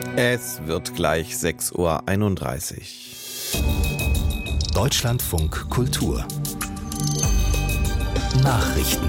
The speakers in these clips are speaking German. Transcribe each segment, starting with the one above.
Es wird gleich 6:31 Uhr. Deutschlandfunk Kultur Nachrichten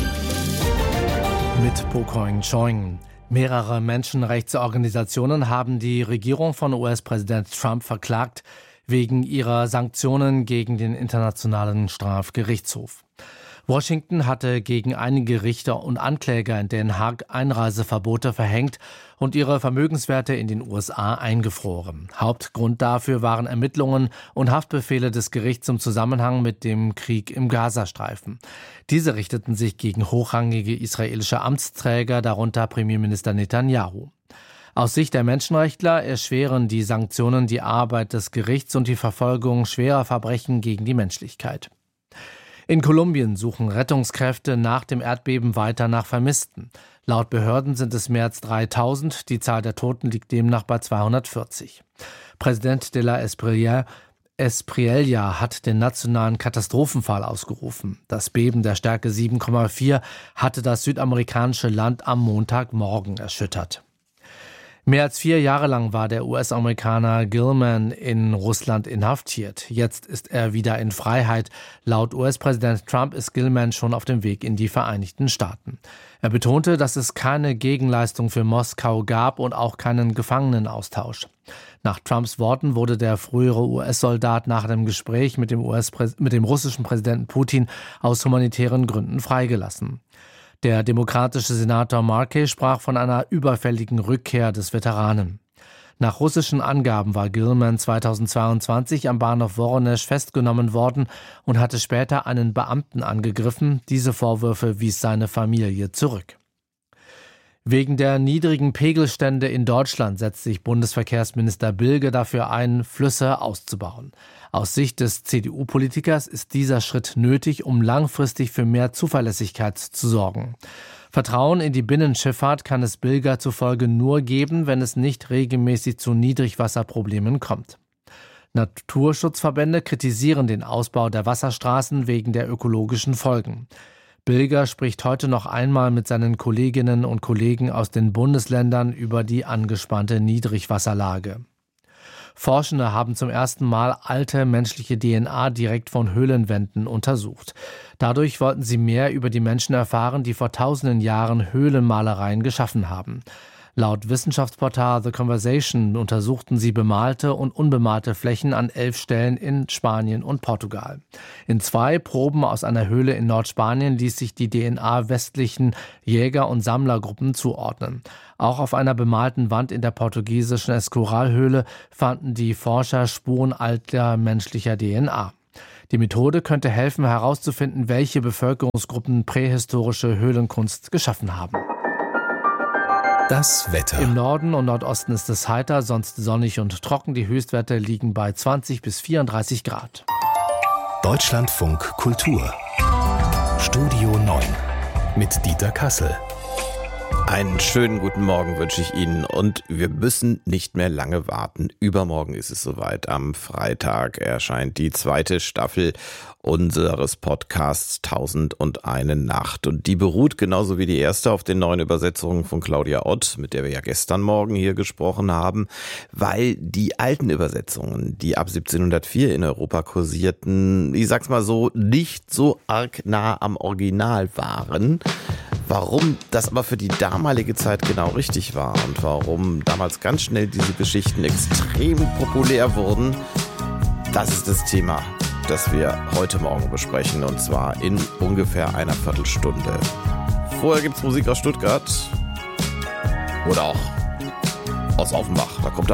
mit Pokoing Choing. Mehrere Menschenrechtsorganisationen haben die Regierung von US-Präsident Trump verklagt wegen ihrer Sanktionen gegen den Internationalen Strafgerichtshof. Washington hatte gegen einige Richter und Ankläger in Den Haag Einreiseverbote verhängt und ihre Vermögenswerte in den USA eingefroren. Hauptgrund dafür waren Ermittlungen und Haftbefehle des Gerichts im Zusammenhang mit dem Krieg im Gazastreifen. Diese richteten sich gegen hochrangige israelische Amtsträger, darunter Premierminister Netanyahu. Aus Sicht der Menschenrechtler erschweren die Sanktionen die Arbeit des Gerichts und die Verfolgung schwerer Verbrechen gegen die Menschlichkeit. In Kolumbien suchen Rettungskräfte nach dem Erdbeben weiter nach Vermissten. Laut Behörden sind es mehr als 3000, die Zahl der Toten liegt demnach bei 240. Präsident de la Espriella hat den nationalen Katastrophenfall ausgerufen. Das Beben der Stärke 7,4 hatte das südamerikanische Land am Montagmorgen erschüttert. Mehr als 4 Jahre lang war der US-Amerikaner Gilman in Russland inhaftiert. Jetzt ist er wieder in Freiheit. Laut US-Präsident Trump ist Gilman schon auf dem Weg in die Vereinigten Staaten. Er betonte, dass es keine Gegenleistung für Moskau gab und auch keinen Gefangenenaustausch. Nach Trumps Worten wurde der frühere US-Soldat nach dem Gespräch mit dem russischen Präsidenten Putin aus humanitären Gründen freigelassen. Der demokratische Senator Markey sprach von einer überfälligen Rückkehr des Veteranen. Nach russischen Angaben war Gilman 2022 am Bahnhof Woronesch festgenommen worden und hatte später einen Beamten angegriffen. Diese Vorwürfe wies seine Familie zurück. Wegen der niedrigen Pegelstände in Deutschland setzt sich Bundesverkehrsminister Bilge dafür ein, Flüsse auszubauen. Aus Sicht des CDU-Politikers ist dieser Schritt nötig, um langfristig für mehr Zuverlässigkeit zu sorgen. Vertrauen in die Binnenschifffahrt kann es Bilger zufolge nur geben, wenn es nicht regelmäßig zu Niedrigwasserproblemen kommt. Naturschutzverbände kritisieren den Ausbau der Wasserstraßen wegen der ökologischen Folgen. Bilger spricht heute noch einmal mit seinen Kolleginnen und Kollegen aus den Bundesländern über die angespannte Niedrigwasserlage. Forschende haben zum ersten Mal alte menschliche DNA direkt von Höhlenwänden untersucht. Dadurch wollten sie mehr über die Menschen erfahren, die vor tausenden Jahren Höhlenmalereien geschaffen haben. Laut Wissenschaftsportal The Conversation untersuchten sie bemalte und unbemalte Flächen an 11 Stellen in Spanien und Portugal. In 2 Proben aus einer Höhle in Nordspanien ließ sich die DNA westlichen Jäger- und Sammlergruppen zuordnen. Auch auf einer bemalten Wand in der portugiesischen Escorial-Höhle fanden die Forscher Spuren alter menschlicher DNA. Die Methode könnte helfen, herauszufinden, welche Bevölkerungsgruppen prähistorische Höhlenkunst geschaffen haben. Das Wetter. Im Norden und Nordosten ist es heiter, sonst sonnig und trocken. Die Höchstwerte liegen bei 20 bis 34 Grad. Deutschlandfunk Kultur Studio 9 mit Dieter Kassel. Einen schönen guten Morgen wünsche ich Ihnen und wir müssen nicht mehr lange warten. Übermorgen ist es soweit. Am Freitag erscheint die 2. Staffel unseres Podcasts 1001 Nacht. Und die beruht genauso wie die erste auf den neuen Übersetzungen von Claudia Ott, mit der wir ja gestern Morgen hier gesprochen haben, weil die alten Übersetzungen, die ab 1704 in Europa kursierten, ich sag's mal so, nicht so arg nah am Original waren. Warum das aber für die damalige Zeit genau richtig war und warum damals ganz schnell diese Geschichten extrem populär wurden, das ist das Thema, das wir heute Morgen besprechen, und zwar in ungefähr einer Viertelstunde. Vorher gibt's Musik aus Stuttgart oder auch aus Offenbach, da kommt